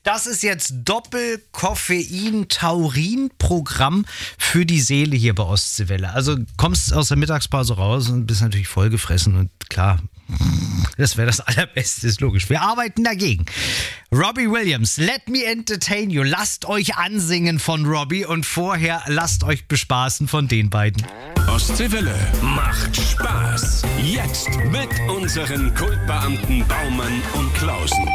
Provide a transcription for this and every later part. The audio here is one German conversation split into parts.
Das ist jetzt Doppel-Koffein-Taurin-Programm für die Seele hier bei Ostseewelle. Also kommst aus der Mittagspause raus und bist natürlich vollgefressen und klar, das wäre das Allerbeste, ist logisch. Wir arbeiten dagegen. Robbie Williams, Let Me Entertain You. Lasst euch ansingen von Robbie und vorher lasst euch bespaßen von den beiden. Ostseewelle macht Spaß. Jetzt mit unseren Kultbeamten Baumann und Klausen.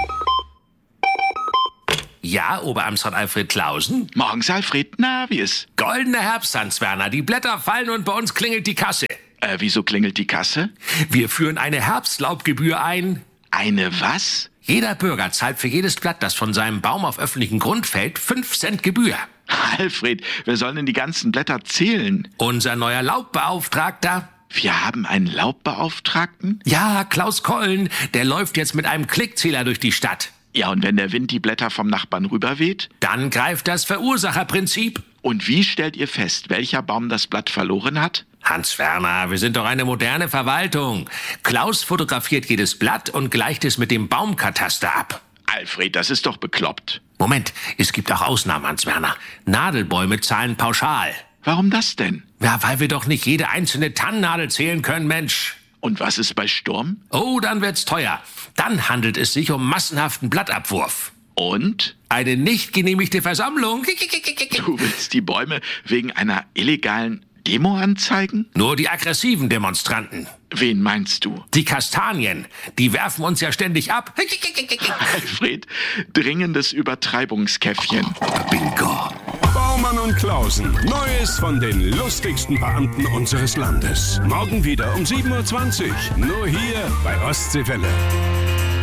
Ja, Oberamtsrat Alfred Klausen? Morgens, Alfred. Na, wie ist? Goldener Herbst, Hans Werner. Die Blätter fallen und bei uns klingelt die Kasse. Wieso klingelt die Kasse? Wir führen eine Herbstlaubgebühr ein. Eine was? Jeder Bürger zahlt für jedes Blatt, das von seinem Baum auf öffentlichem Grund fällt, 5 Cent Gebühr. Alfred, wer soll denn die ganzen Blätter zählen? Unser neuer Laubbeauftragter. Wir haben einen Laubbeauftragten? Ja, Klaus Kollen. Der läuft jetzt mit einem Klickzähler durch die Stadt. Ja, und wenn der Wind die Blätter vom Nachbarn rüberweht? Dann greift das Verursacherprinzip. Und wie stellt ihr fest, welcher Baum das Blatt verloren hat? Hans Werner, wir sind doch eine moderne Verwaltung. Klaus fotografiert jedes Blatt und gleicht es mit dem Baumkataster ab. Alfred, das ist doch bekloppt. Moment, es gibt auch Ausnahmen, Hans Werner. Nadelbäume zahlen pauschal. Warum das denn? Ja, weil wir doch nicht jede einzelne Tannennadel zählen können, Mensch. Und was ist bei Sturm? Oh, dann wird's teuer. Dann handelt es sich um massenhaften Blattabwurf. Und? Eine nicht genehmigte Versammlung. Du willst die Bäume wegen einer illegalen Demo anzeigen? Nur die aggressiven Demonstranten. Wen meinst du? Die Kastanien. Die werfen uns ja ständig ab. Alfred, dringendes Übertreibungskäffchen. Bingo. Baumann und Klausen. Neues von den lustigsten Beamten unseres Landes. Morgen wieder um 7:20 Uhr. Nur hier bei Ostseewelle.